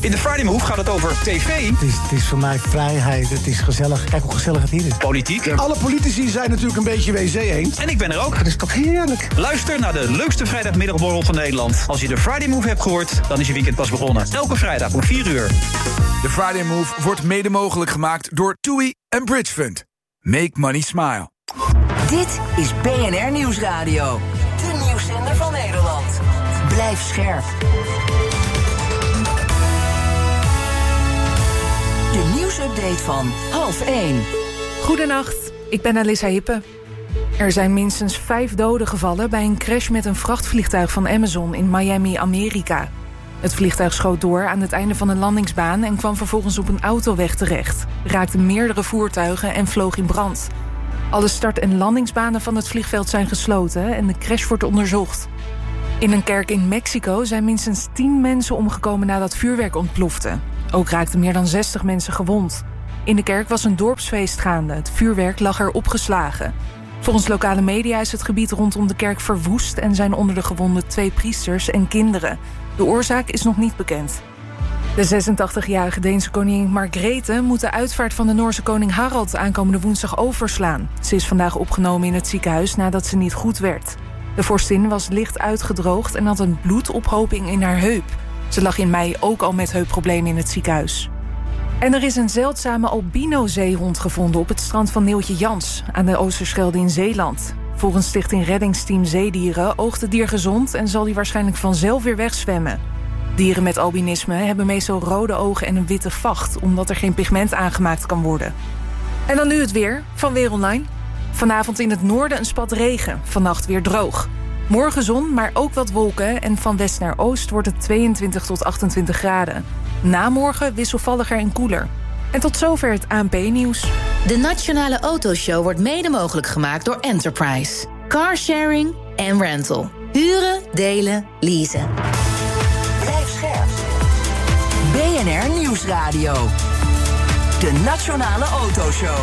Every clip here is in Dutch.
In de Friday Move gaat het over tv. Het is voor mij vrijheid, het is gezellig. Kijk hoe gezellig het hier is. Politiek. Alle politici zijn natuurlijk een beetje WC eens. En ik ben er ook. Dat is toch heerlijk. Luister naar de leukste vrijdagmiddagborrel van Nederland. Als je de Friday Move hebt gehoord, dan is je weekend pas begonnen. Elke vrijdag om 4 uur. De Friday Move wordt mede mogelijk gemaakt door TUI en Bridge Fund. Make money smile. Dit is BNR Nieuwsradio. De nieuwszender van Nederland. Blijf scherp. De nieuwsupdate van 12:30. Goedenacht, ik ben Alissa Hippe. Er zijn minstens 5 doden gevallen bij een crash met een vrachtvliegtuig van Amazon in Miami, Amerika. Het vliegtuig schoot door aan het einde van een landingsbaan en kwam vervolgens op een autoweg terecht, raakte meerdere voertuigen en vloog in brand. Alle start- en landingsbanen van het vliegveld zijn gesloten en de crash wordt onderzocht. In een kerk in Mexico zijn minstens 10 mensen omgekomen nadat vuurwerk ontplofte. Ook raakten meer dan 60 mensen gewond. In de kerk was een dorpsfeest gaande. Het vuurwerk lag er opgeslagen. Volgens lokale media is het gebied rondom de kerk verwoest en zijn onder de gewonden 2 priesters en kinderen. De oorzaak is nog niet bekend. De 86-jarige Deense koningin Margrethe moet de uitvaart van de Noorse koning Harald aankomende woensdag overslaan. Ze is vandaag opgenomen in het ziekenhuis nadat ze niet goed werd. De vorstin was licht uitgedroogd en had een bloedophoping in haar heup. Ze lag in mei ook al met heupproblemen in het ziekenhuis. En er is een zeldzame albino-zeehond gevonden op het strand van Neeltje Jans aan de Oosterschelde in Zeeland. Volgens Stichting Reddingsteam Zeedieren oogt het dier gezond en zal die waarschijnlijk vanzelf weer wegzwemmen. Dieren met albinisme hebben meestal rode ogen en een witte vacht, omdat er geen pigment aangemaakt kan worden. En dan nu het weer van Weer Online. Vanavond in het noorden een spat regen, vannacht weer droog. Morgen zon, maar ook wat wolken en van west naar oost wordt het 22 tot 28 graden. Namorgen wisselvalliger en koeler. En tot zover het ANP-nieuws. De Nationale Autoshow wordt mede mogelijk gemaakt door Enterprise. Carsharing en rental. Huren, delen, leasen. Blijf scherp. BNR Nieuwsradio. De Nationale Autoshow.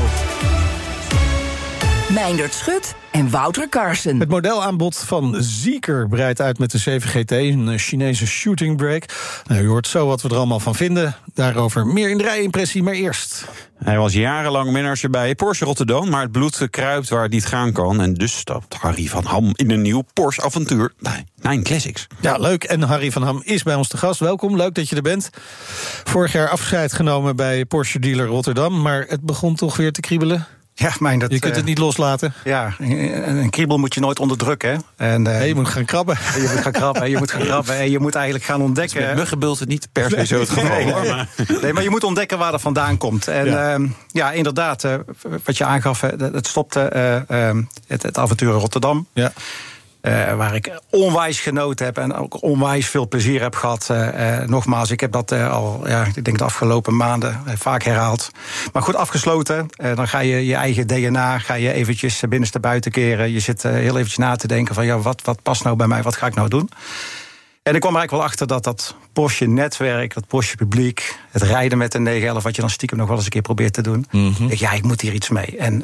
Meindert Schut en Wouter Carson. Het modelaanbod van Zeekr breidt uit met de 7 GT, een Chinese shooting brake. Nou, u hoort zo wat we er allemaal van vinden. Daarover meer in de rijimpressie, maar eerst. Hij was jarenlang manager bij Porsche Rotterdam, maar het bloed kruipt waar het niet gaan kan. En dus stapt Harry van Ham in een nieuw Porsche-avontuur bij Nine Classics. Ja, leuk. En Harry van Ham is bij ons te gast. Welkom, leuk dat je er bent. Vorig jaar afscheid genomen bij Porsche dealer Rotterdam, maar het begon toch weer te kriebelen. Ja, je kunt het niet loslaten. Ja, een kriebel moet je nooit onderdrukken. Je moet gaan krabben. Je moet gaan krabben, en je moet eigenlijk gaan ontdekken. Dus met muggenbult het niet per se zo het geval. Nee, maar je moet ontdekken waar dat vandaan komt. En inderdaad, wat je aangaf, het stopte het avontuur in Rotterdam. Ja. Waar ik onwijs genoten heb en ook onwijs veel plezier heb gehad. Nogmaals, ik heb dat ik denk de afgelopen maanden vaak herhaald. Maar goed, afgesloten. Dan ga je je eigen DNA eventjes binnenstebuiten keren. Je zit heel eventjes na te denken van wat past nou bij mij, wat ga ik nou doen? En ik kwam er eigenlijk wel achter dat Porsche-netwerk, dat Porsche-publiek, het rijden met een 911, wat je dan stiekem nog wel eens een keer probeert te doen. Mm-hmm. Ik moet hier iets mee.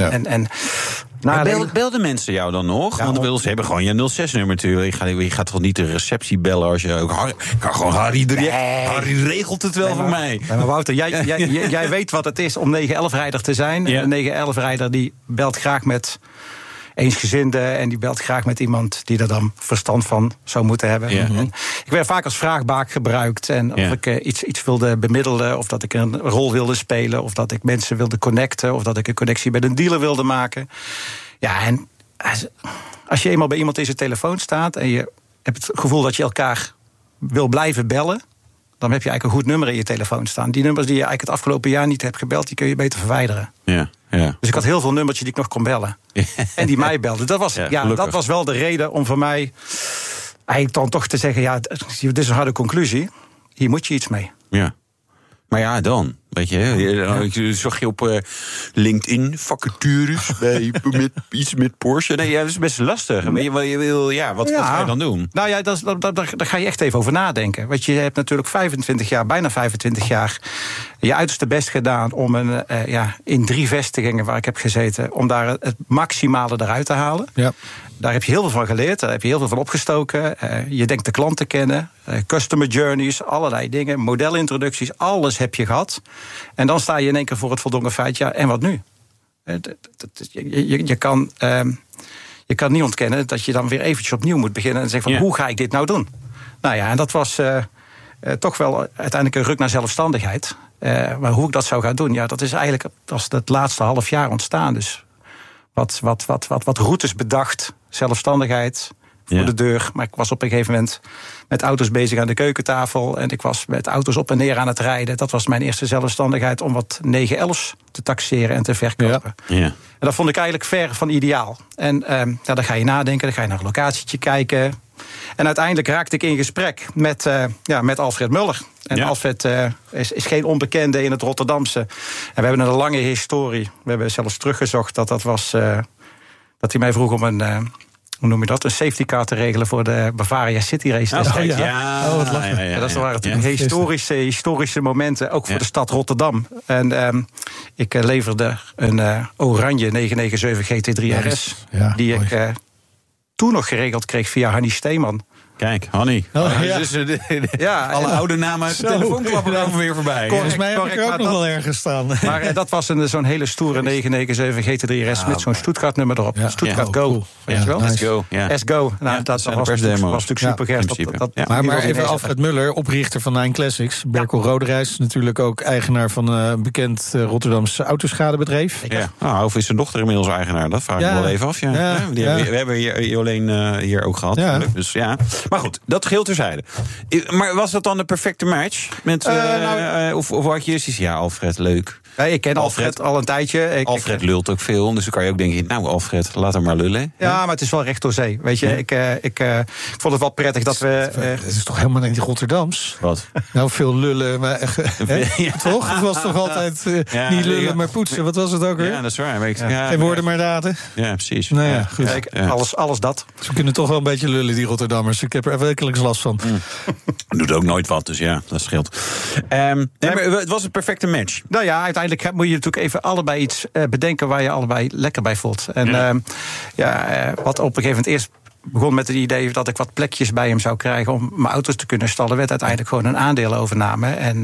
Belden mensen jou dan nog? Ja, want ze hebben gewoon je 06-nummer natuurlijk. Je gaat toch niet de receptie bellen als je... kan gewoon Harry regelt het wel voor mij. Maar Wouter, jij weet wat het is om 911-rijder te zijn. Ja. Een 911-rijder die belt graag met eensgezinde en die belt graag met iemand die er dan verstand van zou moeten hebben. Ja. Ik werd vaak als vraagbaak gebruikt en of ik iets wilde bemiddelen, of dat ik een rol wilde spelen, of dat ik mensen wilde connecten, of dat ik een connectie met een dealer wilde maken. Ja, en als je eenmaal bij iemand in zijn telefoon staat en je hebt het gevoel dat je elkaar wil blijven bellen, dan heb je eigenlijk een goed nummer in je telefoon staan. Die nummers die je eigenlijk het afgelopen jaar niet hebt gebeld, die kun je beter verwijderen. Ja. Ja. Dus ik had heel veel nummertjes die ik nog kon bellen. En die mij belden. Dat was wel de reden om voor mij eigenlijk dan toch te zeggen, dit is een harde conclusie. Hier moet je iets mee. Ja. Maar ja, dan, weet je, zag je op LinkedIn vacatures met iets met Porsche. Nee, dat is best lastig. Wat ga je dan doen? Nou ja, daar ga je echt even over nadenken. Want je hebt natuurlijk bijna 25 jaar je uiterste best gedaan om in 3 vestigingen waar ik heb gezeten, om daar het maximale eruit te halen. Ja. Daar heb je heel veel van geleerd, daar heb je heel veel van opgestoken. Je denkt de klant te kennen, customer journeys, allerlei dingen, modelintroducties, alles heb je gehad. En dan sta je in één keer voor het voldongen feit, ja, en wat nu? Je kan niet ontkennen dat je dan weer eventjes opnieuw moet beginnen en zeggen van, hoe ga ik dit nou doen? Nou ja, en dat was toch wel uiteindelijk een ruk naar zelfstandigheid. Maar hoe ik dat zou gaan doen, ja, dat is eigenlijk het laatste half jaar ontstaan. Dus wat routes bedacht, zelfstandigheid voor de deur. Maar ik was op een gegeven moment met auto's bezig aan de keukentafel. En ik was met auto's op en neer aan het rijden. Dat was mijn eerste zelfstandigheid om wat 911's te taxeren en te verkopen. Ja. En dat vond ik eigenlijk ver van ideaal. En dan ga je nadenken, dan ga je naar een locatietje kijken. En uiteindelijk raakte ik in gesprek met Alfred Muller. En Alfred is geen onbekende in het Rotterdamse. En we hebben een lange historie. We hebben zelfs teruggezocht dat was dat hij mij vroeg om een een safety car te regelen voor de Bavaria City Race. Dat waren natuurlijk historische momenten, ook voor de stad Rotterdam. En ik leverde een oranje 997 GT3 RS, die ik toen nog geregeld kreeg via Hanny Steeman. Kijk, Hanny. Alle oude namen uit de telefoonklappen komen weer voorbij. Volgens mij heb ik er ook nog wel ergens staan. Maar dat was zo'n hele stoere 997 GT3 RS met zo'n Stuttgart-nummer erop. Stuttgart Go. Cool. Weet je wel? Let's Go. Nou, dat was natuurlijk super gek. Maar even Alfred Muller, oprichter van Nine Classics. Berkel Roderijs, natuurlijk ook eigenaar van een bekend Rotterdamse autoschadebedrijf. Ja. Of is zijn dochter inmiddels eigenaar? Dat vraag ik wel even af. We hebben Jolene hier ook gehad. Dus ja. Maar goed, dat geheel terzijde. Maar was dat dan de perfecte match? Of had je zoiets, Alfred, leuk. Ja, ik ken Alfred al een tijdje. Alfred lult ook veel, dus dan kan je ook denken, Alfred, laat hem maar lullen. Ja, maar het is wel recht door zee. Weet je, ik vond het wel prettig dat we... Het is toch helemaal niet Rotterdams? Wat? Nou, veel lullen, maar echt... Toch? Het was toch altijd niet lullen, maar poetsen. Wat was het ook weer? Ja, dat is waar. Geen woorden, maar daden. Ja, precies. Nou ja, goed. Alles dat. Ze kunnen toch wel een beetje lullen, die Rotterdammers. Ik heb er wekelijks last van. Doet ook nooit wat, dus ja, dat scheelt. Maar het was een perfecte match. Nou ja, uiteindelijk moet je natuurlijk even allebei iets bedenken waar je allebei lekker bij voelt. En wat op een gegeven moment eerst begon met het idee dat ik wat plekjes bij hem zou krijgen om mijn auto's te kunnen stallen, werd uiteindelijk gewoon een aandeelovername. En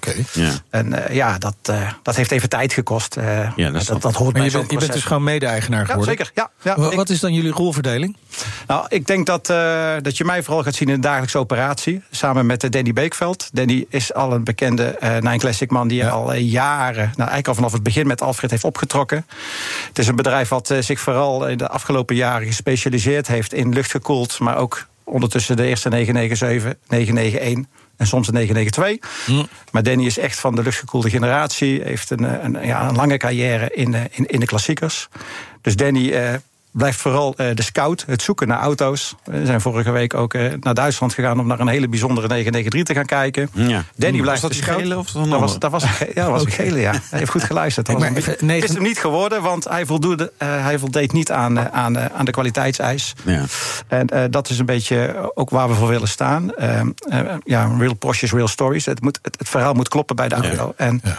dat heeft even tijd gekost. Dat hoort bij zo'n proces. Je bent dus gewoon mede-eigenaar geworden? Ja, zeker. Ja, wat is dan jullie rolverdeling? Nou, ik denk dat je mij vooral gaat zien in de dagelijkse operatie, samen met Danny Beekveld. Danny is al een bekende Nine Classic man die al jaren, eigenlijk al vanaf het begin met Alfred heeft opgetrokken. Het is een bedrijf wat zich vooral in de afgelopen jaren gespecialiseerd heeft in luchtgekoeld, maar ook ondertussen de eerste 997, 991 en soms de 992. Maar Danny is echt van de luchtgekoelde generatie, heeft een lange carrière in de klassiekers. Dus Danny blijft vooral de scout, het zoeken naar auto's. We zijn vorige week ook naar Duitsland gegaan om naar een hele bijzondere 993 te gaan kijken. Ja. Danny blijft de scout. Gele, of dat was een gele, ja. Hij heeft goed geluisterd. Het is hem niet geworden, want hij voldeed niet aan de kwaliteitseis. Ja. En dat is een beetje ook waar we voor willen staan. Real Porsches, real stories. Het verhaal moet kloppen bij de auto. Ja. En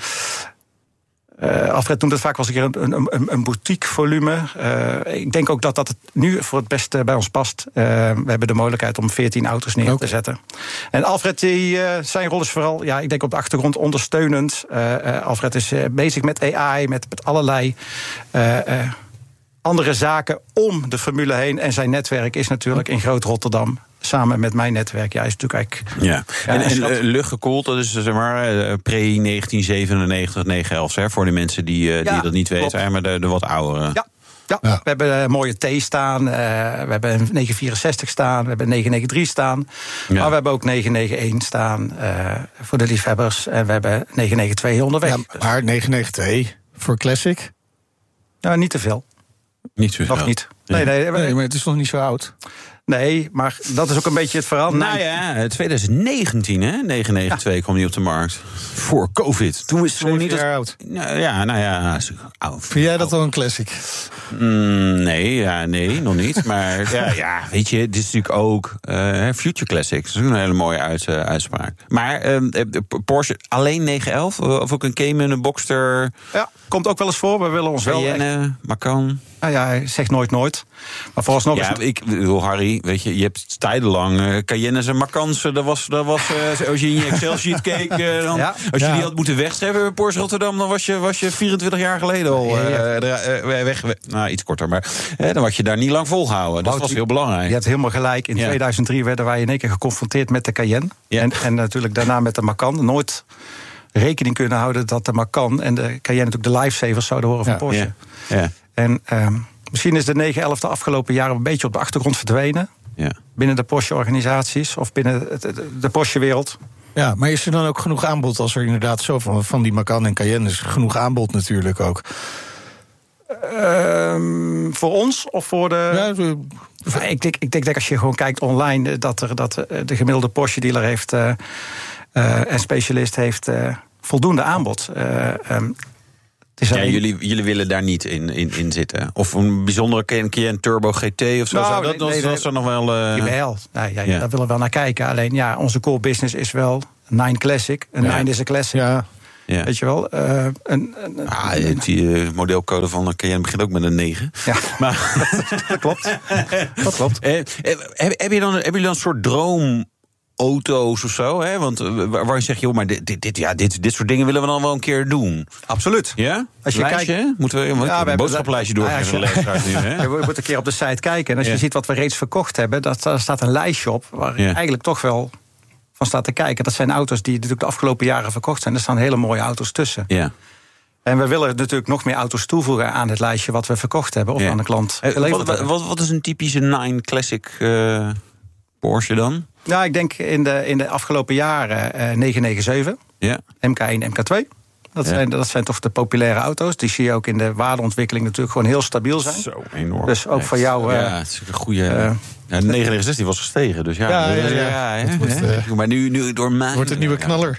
Alfred noemt het vaak wel eens een boutique volume. Ik denk ook dat het nu voor het beste bij ons past. We hebben de mogelijkheid om 14 auto's neer te zetten. En Alfred, zijn rol is vooral, ik denk op de achtergrond ondersteunend. Alfred is bezig met AI, met allerlei andere zaken om de formule heen. En zijn netwerk is natuurlijk in Groot-Rotterdam. Samen met mijn netwerk, is natuurlijk eigenlijk... En luchtgekoeld, dat is zeg maar pre-1997, 911, voor de mensen die dat niet weten, maar de wat oudere. Ja, we hebben een mooie T staan, we hebben een 964 staan, we hebben een 993 staan. Ja. Maar we hebben ook 991 staan voor de liefhebbers. En we hebben 992 onderweg. Ja, maar 992 voor Classic? Nou, niet te veel. Niet zo nog niet. Nee, maar het is nog niet zo oud. Nee, maar dat is ook een beetje het verhaal. Nou ja, 2019, hè? 992 kwam die op de markt. Voor COVID. Toen is het nog niet jaar oud. Nou ja. Vind jij dat wel een classic? Nee, nog niet. Maar weet je, dit is natuurlijk ook Future Classics. Dat is een hele mooie uitspraak. Maar Porsche alleen 911? Of ook een Cayman, een Boxster? Ja, komt ook wel eens voor. We willen ons Cayenne, Macan. Nou ja, hij zegt nooit. Maar vooralsnog is het... ik bedoel, Harry, weet je hebt tijdenlang Cayennes en Macans. Dat was als je in je Excel-sheet keek, als je die had moeten wegstrepen bij Porsche Rotterdam, dan was je 24 jaar geleden al weg. Nou, iets korter, maar dan had je daar niet lang volgehouden. Dat was heel belangrijk. Je hebt helemaal gelijk. In 2003 werden wij in één keer geconfronteerd met de Cayenne. Ja. En natuurlijk daarna met de Macan. Nooit rekening kunnen houden dat de Macan en de Cayenne natuurlijk de lifesavers zouden horen van Porsche. Ja. En misschien is de 911 de afgelopen jaren een beetje op de achtergrond verdwenen. Ja. Binnen de Porsche-organisaties of binnen de Porsche-wereld. Ja, maar is er dan ook genoeg aanbod als er inderdaad zo van die Macan en Cayenne is? Genoeg aanbod natuurlijk ook. Voor ons of voor de... Ja, ik denk als je gewoon kijkt online dat de gemiddelde Porsche-dealer heeft en specialist heeft voldoende aanbod. Jullie willen daar niet in zitten? Of een bijzondere Cayenne Turbo GT of zo? Dat was er nog wel... Jawel, daar willen we wel naar kijken. Alleen onze core business is wel 9 Classic. Een 9 is een Classic. Ja. Weet je wel? Die modelcode van de Cayenne begint ook met een 9. Ja, maar dat klopt. Dat klopt. Heb je dan een soort droomauto's of zo? Hè? Want waar je zegt, joh, maar dit soort dingen willen we dan wel een keer doen. Absoluut. Ja? Als je kijkt, moeten we een boodschappenlijstje doorgeven. Je moet een keer op de site kijken. En als je ziet wat we reeds verkocht hebben, daar staat een lijstje op waar eigenlijk toch wel van staat te kijken. Dat zijn auto's die natuurlijk de afgelopen jaren verkocht zijn. Er staan hele mooie auto's tussen. Ja. En we willen natuurlijk nog meer auto's toevoegen aan het lijstje wat we verkocht hebben. Of aan de klant geleverd hebben. Wat is een typische 9 Classic Porsche dan? Nou, ik denk in de afgelopen jaren 997. Ja. MK1, MK2. Dat zijn toch de populaire auto's. Die zie je ook in de waardeontwikkeling natuurlijk gewoon heel stabiel zijn. Zo enorm. Dus ook voor jou... het is een goede... de 969 was gestegen, dus maar nu door mij... Wordt het nieuwe knaller.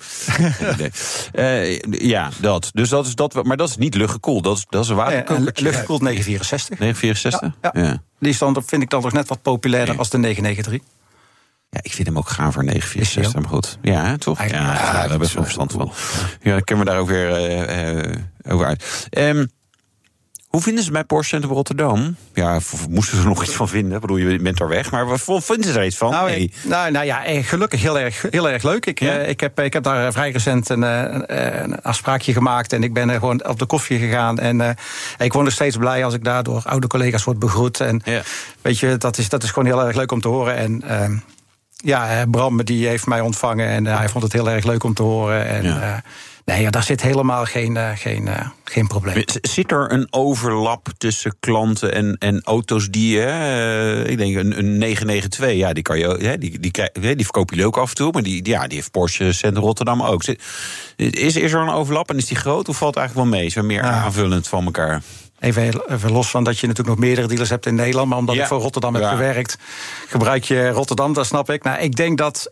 Dat. Dus dat is dat. Maar dat is niet luchtgekoeld. Dat is een waterkokertje. Luchtgekoeld 964. 964? Ja. Die vind ik dan toch net wat populairder als de 993. Ja, ik vind hem ook gaaf voor 964, maar goed. Ja, toch? Daar hebben we best wel verstand van. Ja, dan kunnen we daar ook weer over uit. Hoe vinden ze bij Porsche Centrum Rotterdam? Ja, moesten ze er nog iets van vinden? Ik bedoel, je bent er weg, maar wat vinden ze er iets van? Gelukkig heel erg leuk. Ik heb daar vrij recent een afspraakje gemaakt en ik ben er gewoon op de koffie gegaan. En ik word nog steeds blij als ik daardoor oude collega's word begroet. En weet je, dat is gewoon heel erg leuk om te horen. En Bram die heeft mij ontvangen en hij vond het heel erg leuk om te horen. En daar zit helemaal geen probleem. Zit er een overlap tussen klanten en auto's die ik denk een 992, die kan je, die verkopen jullie ook af en toe, maar die heeft Porsche Centrum Rotterdam ook. Is er een overlap en is die groot of valt het eigenlijk wel mee? Is er meer aanvullend van elkaar? Even los van dat je natuurlijk nog meerdere dealers hebt in Nederland, maar omdat ik voor Rotterdam heb gewerkt, gebruik je Rotterdam, dat snap ik. Nou, ik denk dat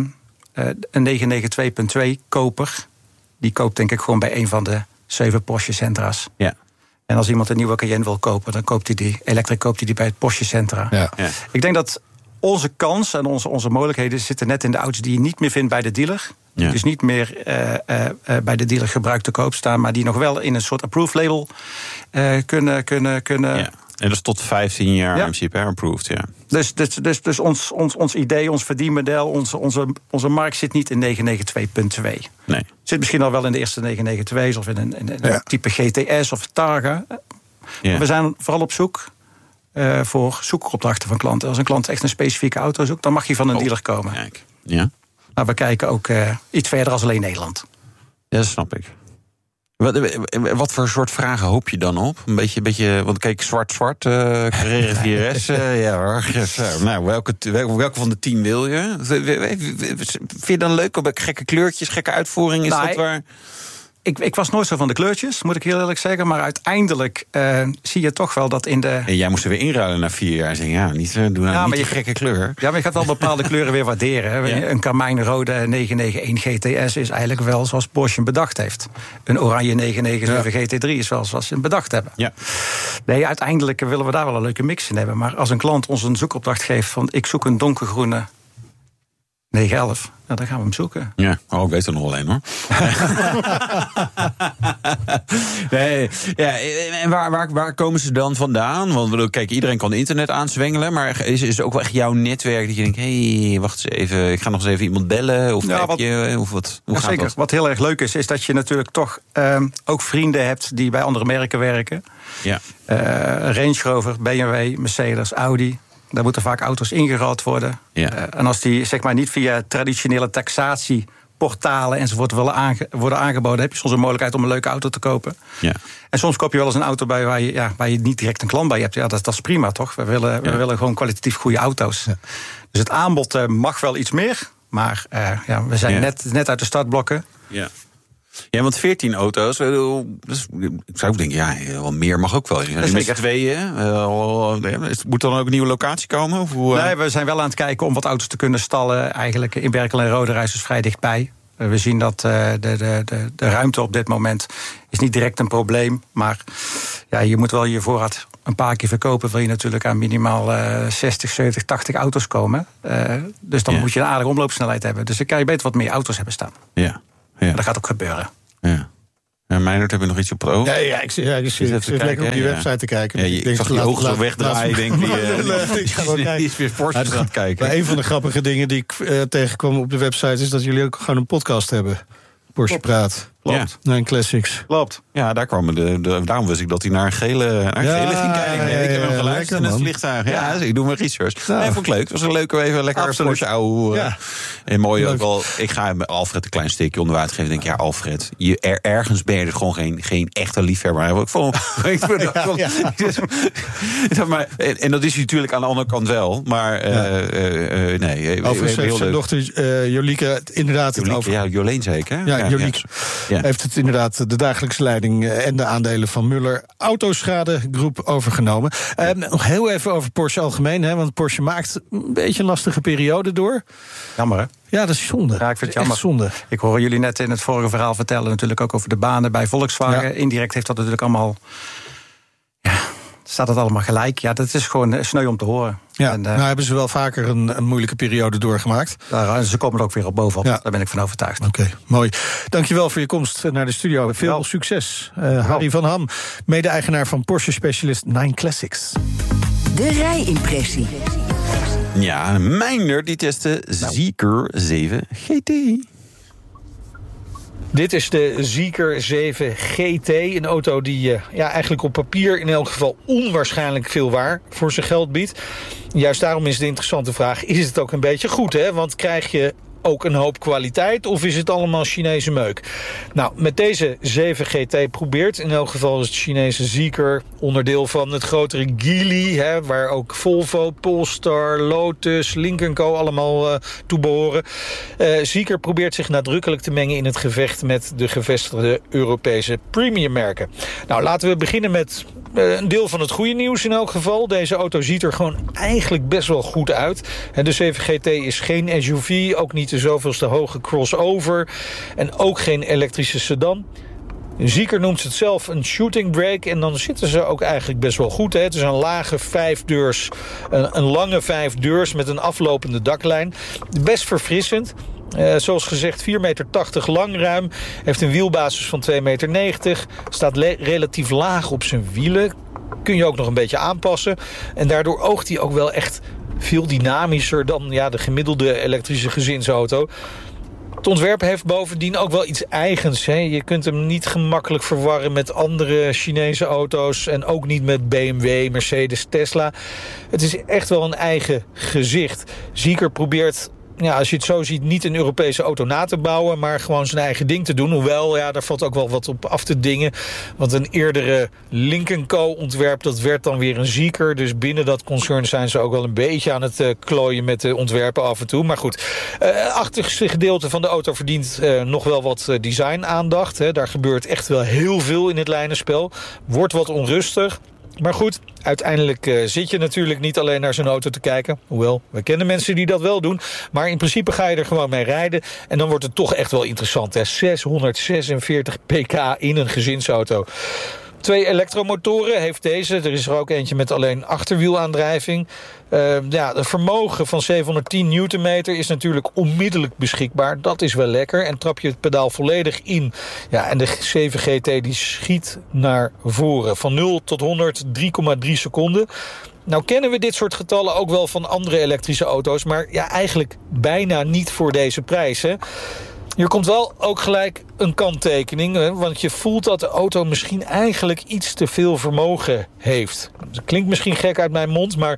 een 992.2 koper, die koopt denk ik gewoon bij een van de 7 Porsche Centra's. Ja. En als iemand een nieuwe Cayenne wil kopen, dan koopt hij die bij het Porsche Centra. Ja. Ja. Ik denk dat onze kans en onze mogelijkheden zitten net in de auto's die je niet meer vindt bij de dealer. Ja. Dus niet meer bij de dealer gebruikt te koop staan, maar die nog wel in een soort approved label kunnen. Ja. En dat is tot 15 jaar in principe approved, ja. Dus ons idee, ons verdienmodel, onze markt zit niet in 992.2. Nee. Zit misschien al wel in de eerste 992's of in een type GTS of Targa. Ja. We zijn vooral op zoek voor zoekopdrachten van klanten. Als een klant echt een specifieke auto zoekt, dan mag hij van een dealer komen. Kijk. Ja. Maar we kijken ook iets verder als alleen Nederland. Ja, dat snap ik. Wat voor soort vragen hoop je dan op? Een beetje want kijk, zwart, Carrera 4S. Nou, welke van de 10 wil je? Vind je dan leuk? Gekke kleurtjes, gekke uitvoering? Is dat waar? Ik was nooit zo van de kleurtjes, moet ik heel eerlijk zeggen. Maar uiteindelijk zie je toch wel dat in de... En jij moest er weer inruilen na 4 jaar. Zeggen, doe nou niet die gekke kleur. Ja, maar je gaat wel bepaalde kleuren weer waarderen. Hè. Ja. Een karmijnrode 991 GTS is eigenlijk wel zoals Porsche hem bedacht heeft. Een oranje 997 GT3 is wel zoals ze hem bedacht hebben. Ja. Nee, uiteindelijk willen we daar wel een leuke mix in hebben. Maar als een klant ons een zoekopdracht geeft van... ik zoek een donkergroene 911, dan gaan we hem zoeken. Ja, ik weet er nog wel een, hoor. Nee, ja, en waar komen ze dan vandaan? Want kijk, iedereen kan internet aanzwengelen, maar is het ook wel echt jouw netwerk dat je denkt, hé, wacht eens even, ik ga nog eens even iemand bellen of appje, of wat? Hoe gaat zeker. Dat? Wat heel erg leuk is dat je natuurlijk toch ook vrienden hebt die bij andere merken werken. Ja. Range Rover, BMW, Mercedes, Audi. Daar moeten vaak auto's ingeruild worden. Ja. En als die zeg maar niet via traditionele taxatieportalen enzovoort worden aangeboden, heb je soms een mogelijkheid om een leuke auto te kopen. Ja. En soms koop je wel eens een auto bij waar je niet direct een klant bij hebt. Ja, dat is prima, toch? We willen gewoon kwalitatief goede auto's. Ja. Dus het aanbod mag wel iets meer. Maar we zijn net uit de startblokken. Ja. Ja, want 14 auto's, dus, ik zou ook denken, wel meer mag ook wel. Met z'n tweeën, moet dan ook een nieuwe locatie komen? Of hoe, Nee, we zijn wel aan het kijken om wat auto's te kunnen stallen. Eigenlijk in Berkel en Roderijs is vrij dichtbij. We zien dat de ruimte op dit moment is niet direct een probleem. Maar je moet wel je voorraad een paar keer verkopen, wil je natuurlijk aan minimaal 60, 70, 80 auto's komen. Dus dan moet je een aardige omloopsnelheid hebben. Dus dan kan je beter wat meer auto's hebben staan. Ja. Ja. Dat gaat ook gebeuren. Ja. En Meijnert, heb je nog iets op het oog? Ik zit lekker op die website te kijken. Ja, ik zag je ogen zo wegdraaien. Die is weer Porsche aan het kijken. Maar een van de grappige dingen die ik tegenkwam op de website is dat jullie ook gewoon een podcast hebben. Porsche Praat. Klopt. Nine Classics. Klopt. Ja, daar kwamen daarom wist ik dat hij naar een gele ging kijken. Ik heb hem geluisterd in het vliegtuig. Ja, dus ik doe mijn research. Nee, vond ik leuk. Het was een leuke, even lekker Porsche ouwe. En mooi ook wel. Ik ga Alfred een klein steekje onder water geven. Ik denk, Alfred, ergens ben je er gewoon geen echte liefhebber. Ik vond en dat is natuurlijk aan de andere kant wel. Maar nee. Overigens heeft zijn dochter Jolieke inderdaad het over. Ja, Jolien zeker. Ja, Jolieke. Ja. Heeft het inderdaad de dagelijkse leiding en de aandelen van Muller Autoschade Groep overgenomen. Nog heel even over Porsche algemeen, hè, want Porsche maakt een beetje een lastige periode door. Jammer, hè? Ja, dat is zonde. Ja, ik vind het jammer. Zonde. Ik hoor jullie net in het vorige verhaal vertellen natuurlijk ook over de banen bij Volkswagen. Ja. Indirect heeft dat natuurlijk allemaal... Staat het allemaal gelijk? Ja, dat is gewoon sneu om te horen. Ja, en, hebben ze wel vaker een moeilijke periode doorgemaakt. Ze komen er ook weer op bovenop. Ja. Daar ben ik van overtuigd. Oké, mooi. Dankjewel voor je komst naar de studio. Veel succes. Harry van Ham, mede-eigenaar van Porsche Specialist Nine Classics. De rijimpressie. Ja, Meijner die testte Zeekr 7 GT. Dit is de Zeekr 7 GT. Een auto die eigenlijk op papier in elk geval onwaarschijnlijk veel waar voor zijn geld biedt. Juist daarom is de interessante vraag, is het ook een beetje goed, hè? Want krijg je ook een hoop kwaliteit of is het allemaal Chinese meuk? Nou, met deze 7 GT probeert in elk geval is het Chinese Zeekr onderdeel van het grotere Geely, hè, waar ook Volvo, Polestar, Lotus, Lynk & Co allemaal toe behoren. Zeekr probeert zich nadrukkelijk te mengen in het gevecht met de gevestigde Europese premiummerken. Nou, laten we beginnen met een deel van het goede nieuws in elk geval. Deze auto ziet er gewoon eigenlijk best wel goed uit. De 7 GT is geen SUV, ook niet de zoveelste hoge crossover en ook geen elektrische sedan. Zeekr noemt het zelf een shooting brake en dan zitten ze ook eigenlijk best wel goed. Hè? Het is een lage 5-deurs, een lange 5 deurs met een aflopende daklijn. Best verfrissend. Zoals gezegd 4,80 meter lang ruim. Heeft een wielbasis van 2,90 meter. Staat relatief laag op zijn wielen. Kun je ook nog een beetje aanpassen. En daardoor oogt hij ook wel echt veel dynamischer dan de gemiddelde elektrische gezinsauto. Het ontwerp heeft bovendien ook wel iets eigens. Hè? Je kunt hem niet gemakkelijk verwarren met andere Chinese auto's. En ook niet met BMW, Mercedes, Tesla. Het is echt wel een eigen gezicht. Zeekr probeert als je het zo ziet, niet een Europese auto na te bouwen, maar gewoon zijn eigen ding te doen. Hoewel, daar valt ook wel wat op af te dingen. Want een eerdere Lynk & Co ontwerp, dat werd dan weer een Zeekr. Dus binnen dat concern zijn ze ook wel een beetje aan het klooien met de ontwerpen af en toe. Maar goed, achterste gedeelte van de auto verdient nog wel wat design-aandacht. Hè. Daar gebeurt echt wel heel veel in het lijnenspel. Wordt wat onrustig. Maar goed, uiteindelijk zit je natuurlijk niet alleen naar zo'n auto te kijken. Hoewel, we kennen mensen die dat wel doen. Maar in principe ga je er gewoon mee rijden. En dan wordt het toch echt wel interessant. Hè? 646 pk in een gezinsauto. 2 elektromotoren heeft deze. Er is er ook eentje met alleen achterwielaandrijving. Het vermogen van 710 newtonmeter is natuurlijk onmiddellijk beschikbaar. Dat is wel lekker. En trap je het pedaal volledig in. Ja, en de 7 GT die schiet naar voren. Van 0 tot 100 3,3 seconden. Nou kennen we dit soort getallen ook wel van andere elektrische auto's. Maar eigenlijk bijna niet voor deze prijs, hè. Hier komt wel ook gelijk een kanttekening, hè, want je voelt dat de auto misschien eigenlijk iets te veel vermogen heeft. Dat klinkt misschien gek uit mijn mond, maar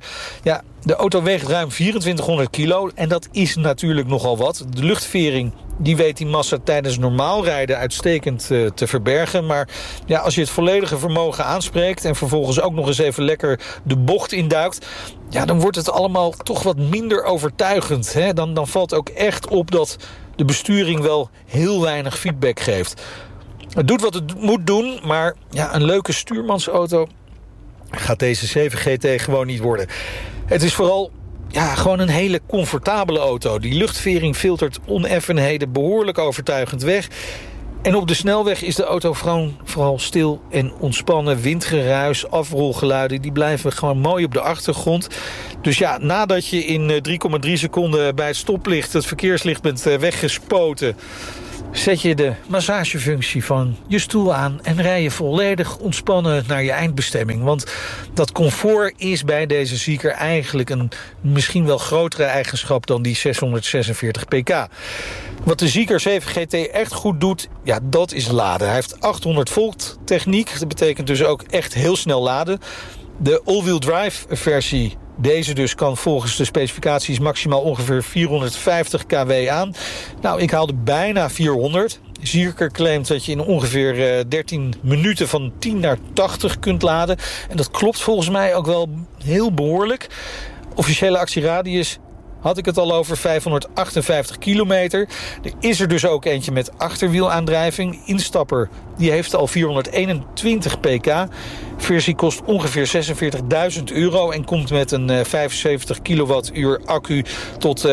de auto weegt ruim 2400 kilo en dat is natuurlijk nogal wat. De luchtvering die weet die massa tijdens normaal rijden uitstekend te verbergen. Maar als je het volledige vermogen aanspreekt en vervolgens ook nog eens even lekker de bocht induikt, dan wordt het allemaal toch wat minder overtuigend. Hè? Dan valt ook echt op dat de besturing wel heel weinig feedback geeft. Het doet wat het moet doen, maar een leuke stuurmansauto gaat deze 7 GT gewoon niet worden. Het is vooral gewoon een hele comfortabele auto. Die luchtvering filtert oneffenheden behoorlijk overtuigend weg. En op de snelweg is de auto vooral stil en ontspannen. Windgeruis, afrolgeluiden, die blijven gewoon mooi op de achtergrond. Dus nadat je in 3,3 seconden bij het stoplicht het verkeerslicht bent weggespoten, zet je de massagefunctie van je stoel aan en rij je volledig ontspannen naar je eindbestemming. Want dat comfort is bij deze Zeekr eigenlijk een misschien wel grotere eigenschap dan die 646 pk. Wat de Zeekr 7 GT echt goed doet, dat is laden. Hij heeft 800 volt techniek. Dat betekent dus ook echt heel snel laden. De all-wheel drive versie, deze dus, kan volgens de specificaties maximaal ongeveer 450 kW aan. Nou, ik haalde bijna 400. Zeekr claimt dat je in ongeveer 13 minuten van 10 naar 80 kunt laden. En dat klopt volgens mij ook wel heel behoorlijk. Officiële actieradius had ik het al over 558 kilometer. Er is er dus ook eentje met achterwielaandrijving. Instapper, die heeft al 421 pk. Versie kost ongeveer €46.000 en komt met een 75 kilowattuur accu tot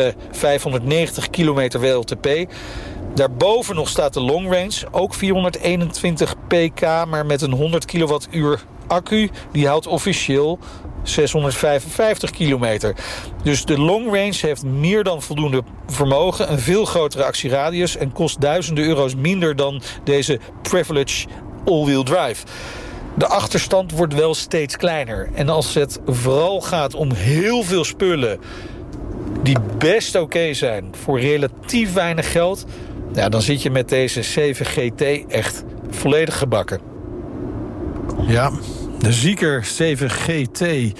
590 kilometer WLTP. Daarboven nog staat de long range, ook 421 pk, maar met een 100 kilowattuur accu. Die houdt officieel 655 kilometer. Dus de long range heeft meer dan voldoende vermogen, een veel grotere actieradius en kost duizenden euro's minder dan deze Privilege all-wheel drive. De achterstand wordt wel steeds kleiner. En als het vooral gaat om heel veel spullen die best oké zijn voor relatief weinig geld, dan zit je met deze 7 GT echt volledig gebakken. Ja, de Zeekr 7 GT.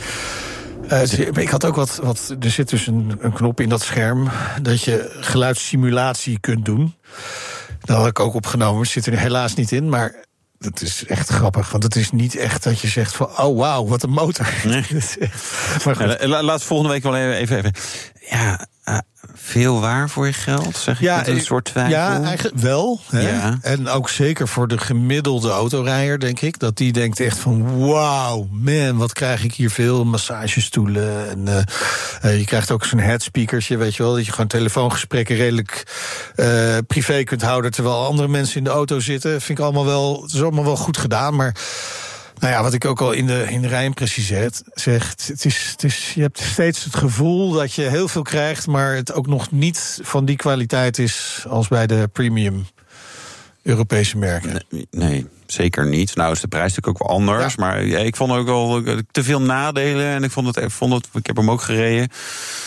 Ik had ook wat. Er zit dus een knop in dat scherm dat je geluidssimulatie kunt doen. Dat had ik ook opgenomen. Het zit er helaas niet in, maar dat is echt grappig. Want het is niet echt dat je zegt van, oh wauw, wat een motor. Nee. Maar goed. Laat volgende week wel even. Ja, veel waar voor je geld, zeg ik met een soort twijfel? Ja, eigenlijk wel. Hè? Ja. En ook zeker voor de gemiddelde autorijder, denk ik. Dat die denkt echt van, wauw, man, wat krijg ik hier veel massagestoelen. En je krijgt ook zo'n headspeakertje, weet je wel. Dat je gewoon telefoongesprekken redelijk privé kunt houden, terwijl andere mensen in de auto zitten. Vind ik het is allemaal wel goed gedaan, maar wat ik ook al in de rijimpressie zeg, je hebt steeds het gevoel dat je heel veel krijgt, maar het ook nog niet van die kwaliteit is als bij de premium Europese merken. Nee, zeker niet. Nou is de prijs natuurlijk ook wel anders, maar ik vond ook wel te veel nadelen en ik heb hem ook gereden.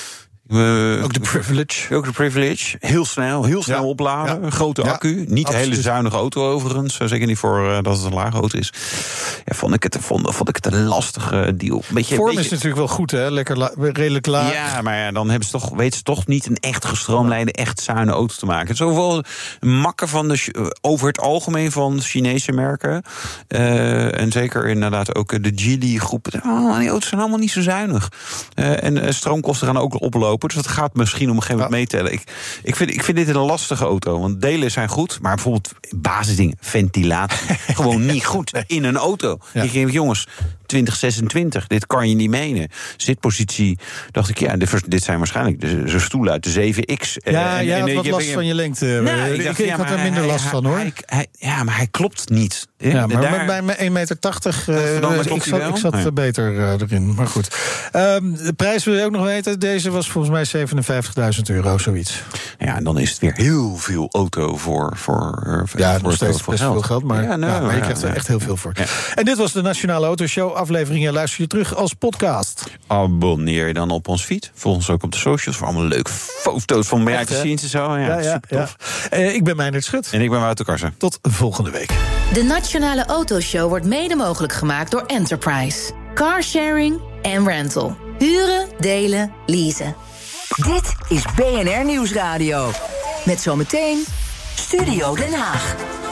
Ook de Privilege. Heel snel opladen. Een grote accu. Niet een hele zuinige auto overigens. Zeker niet voor dat het een lage auto is. Ja, vond ik het een lastige deal. Vorm is natuurlijk wel goed, hè? Redelijk laag. Ja, maar dan weten ze toch niet een echt gestroomlijnde, echt zuinige auto te maken. Het is zoveel makken van over het algemeen van Chinese merken. En zeker inderdaad ook de Geely-groep. Die auto's zijn allemaal niet zo zuinig. En stroomkosten gaan ook oplopen. Dus dat gaat misschien op een gegeven moment meetellen. Ik vind dit een lastige auto. Want delen zijn goed, maar bijvoorbeeld basisdingen, ventilatie, gewoon niet goed in een auto. Ja. Ik denk, jongens, 2026, dit kan je niet menen. Zitpositie, dacht ik, dit zijn waarschijnlijk de stoelen uit de 7X. Jij had wat last van je lengte. Ik had er minder last van, hoor. Maar hij klopt niet. Ja, maar bij mijn 1,80 meter, ik zat beter erin. Maar goed. De prijs wil je ook nog weten. Deze was volgens mij €57.000, zoiets. Ja, en dan is het weer heel veel auto voor nog steeds best veel geld, maar je krijgt er echt heel veel voor. Ja. En dit was de Nationale Autoshow. Afleveringen luister je terug als podcast. Abonneer je dan op ons feed. Volg ons ook op de socials voor allemaal leuke foto's van behind the scenes en zo. Ja, super tof. Ik ben Meijnerd Schut. En ik ben Wouter Karsen. Tot volgende week. De Nationale Autoshow wordt mede mogelijk gemaakt door Enterprise. Carsharing en rental. Huren, delen, leasen. Dit is BNR Nieuwsradio. Met zometeen Studio Den Haag.